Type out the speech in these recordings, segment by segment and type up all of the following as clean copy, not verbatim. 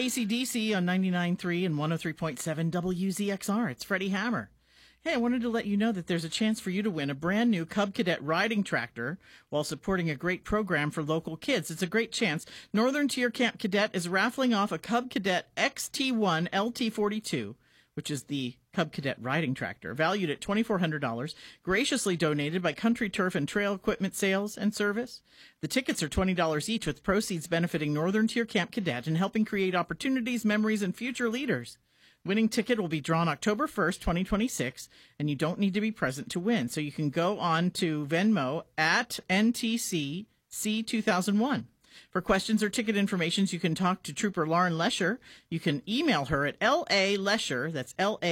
AC/DC on 99.3 and 103.7 WZXR. It's Freddie Hammer. Hey, I wanted to let you know that there's a chance for you to win a brand new Cub Cadet riding tractor while supporting a great program for local kids. It's a great chance. Northern Tier Camp Cadet is raffling off a Cub Cadet XT1 LT42, which is the Cub Cadet riding tractor, valued at $2,400, graciously donated by Country Turf and Trail Equipment Sales and Service. The tickets are $20 each, with proceeds benefiting Northern Tier Camp Cadet and helping create opportunities, memories, and future leaders. Winning ticket will be drawn October 1st, 2026, and you don't need to be present to win. So you can go on to Venmo at NTCC2001. For questions or ticket information, you can talk to Trooper Lauren Lesher. You can email her at LALesher, that's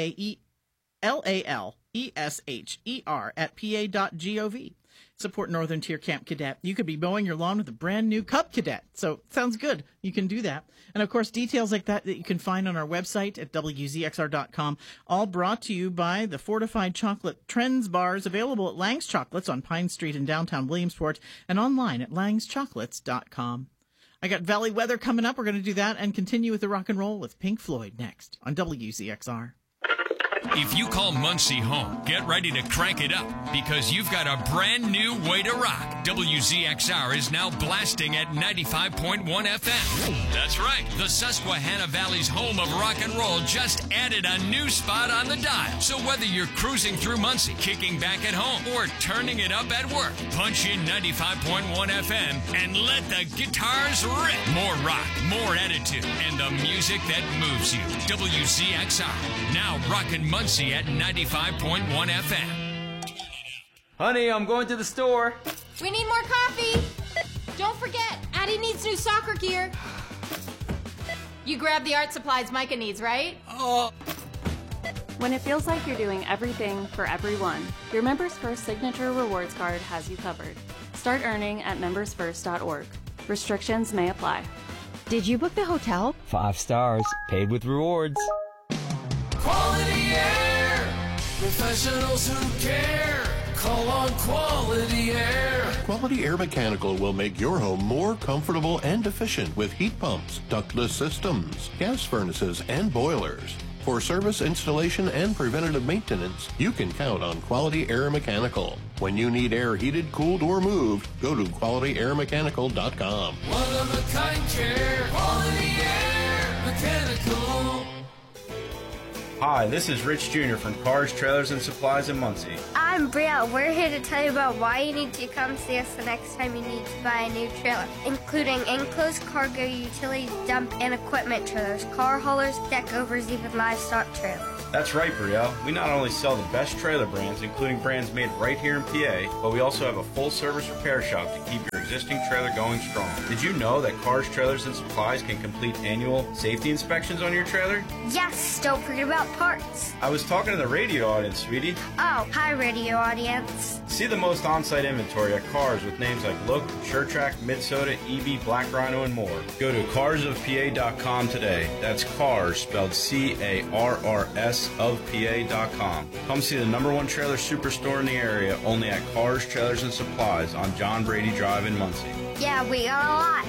LALESHER at PA.gov. Support Northern Tier Camp Cadet. You could be mowing your lawn with a brand new Cub Cadet. So sounds good. You can do that. And of course, details like that you can find on our website at WZXR.com. All brought to you by the Fortified Chocolate Trends bars, available at Lang's Chocolates on Pine Street in downtown Williamsport and online at langschocolates.com. I got Valley Weather coming up. We're going to do that and continue with the rock and roll with Pink Floyd next on WZXR. If you call Muncie home, get ready to crank it up because you've got a brand new way to rock. WZXR is now blasting at 95.1 FM. That's right. The Susquehanna Valley's home of rock and roll just added a new spot on the dial. So whether you're cruising through Muncie, kicking back at home, or turning it up at work, punch in 95.1 FM and let the guitars rip. More rock, more attitude, and the music that moves you. WZXR, now rockin' Muncie at 95.1 FM. Honey, I'm going to the store. We need more coffee. Don't forget, Addie needs new soccer gear. You grabbed the art supplies Micah needs, right? Oh. When it feels like you're doing everything for everyone, your Members First Signature Rewards Card has you covered. Start earning at membersfirst.org. Restrictions may apply. Did you book the hotel? 5 stars, paid with rewards. Quality Air, professionals who care. Call on Quality Air. Quality Air Mechanical will make your home more comfortable and efficient with heat pumps, ductless systems, gas furnaces, and boilers. For service, installation, and preventative maintenance, you can count on Quality Air Mechanical. When you need air heated, cooled, or moved, go to QualityAirMechanical.com. One-of-a-kind care. Quality Air Mechanical. Hi, this is Rich Jr. from Cars, Trailers, and Supplies in Muncie. I'm Brielle. We're here to tell you about why you need to come see us the next time you need to buy a new trailer, including enclosed cargo, utilities, dump, and equipment trailers, car haulers, deck overs, even livestock trailers. That's right, Brielle. We not only sell the best trailer brands, including brands made right here in PA, but we also have a full-service repair shop to keep your existing trailer going strong. Did you know that Cars, Trailers, and Supplies can complete annual safety inspections on your trailer? Yes, don't forget about parts. I was talking to the radio audience, sweetie. Oh, hi, radio audience. See the most on-site inventory at Cars with names like Look, SureTrack, Midsoda, EB, Black Rhino, and more. Go to carsofpa.com today. That's Cars, spelled C-A-R-R-S of PA.com. Come see the #1 trailer superstore in the area, only at Cars, Trailers, and Supplies on John Brady Drive in Muncie. Yeah, we got a lot.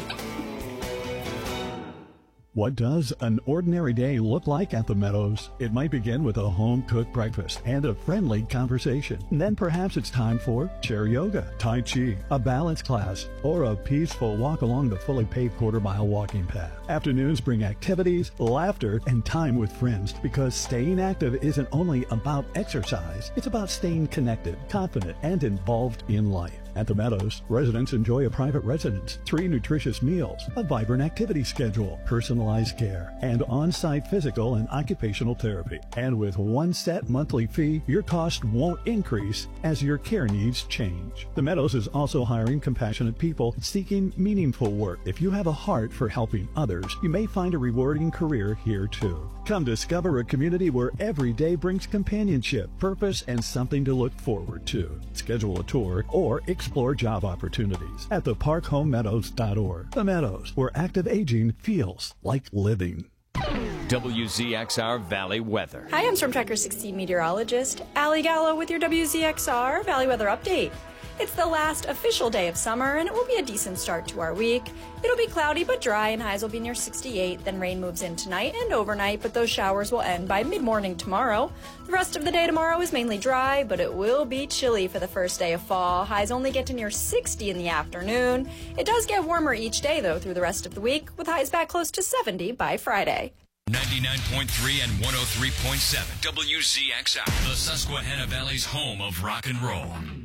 What does an ordinary day look like at the Meadows? It might begin with a home-cooked breakfast and a friendly conversation. And then perhaps it's time for chair yoga, Tai Chi, a balance class, or a peaceful walk along the fully paved quarter-mile walking path. Afternoons bring activities, laughter, and time with friends because staying active isn't only about exercise. It's about staying connected, confident, and involved in life. At the Meadows, residents enjoy a private residence, 3 nutritious meals, a vibrant activity schedule, personalized care, and on-site physical and occupational therapy. And with one set monthly fee, your cost won't increase as your care needs change. The Meadows is also hiring compassionate people seeking meaningful work. If you have a heart for helping others, you may find a rewarding career here too. Come discover a community where every day brings companionship, purpose, and something to look forward to. Schedule a tour or explore job opportunities at theparkhomemeadows.org. The Meadows, where active aging feels like living. WZXR Valley Weather. Hi, I'm Storm Tracker 16 meteorologist Allie Gallo with your WZXR Valley Weather Update. It's the last official day of summer, and it will be a decent start to our week. It'll be cloudy but dry, and highs will be near 68. Then rain moves in tonight and overnight, but those showers will end by mid-morning tomorrow. The rest of the day tomorrow is mainly dry, but it will be chilly for the first day of fall. Highs only get to near 60 in the afternoon. It does get warmer each day, though, through the rest of the week, with highs back close to 70 by Friday. 99.3 and 103.7 WZXR, the Susquehanna Valley's home of rock and roll.